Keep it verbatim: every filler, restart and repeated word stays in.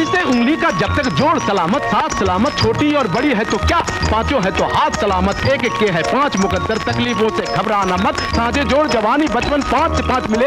से उंगली का जब तक जोड़ सलामत, साथ सलामत, छोटी और बड़ी है तो क्या, पांचों है तो हाथ सलामत, एक एक के है पांच मुकद्दर, तकलीफों से घबराना मत, साझे जोड़ जवानी बचपन, पांच से पांच मिले